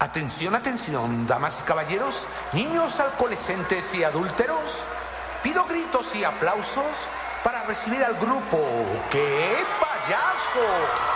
Atención, atención, damas y caballeros, niños, adolescentes y adúlteros. Pido gritos y aplausos para recibir al grupo ¡Qué payasos!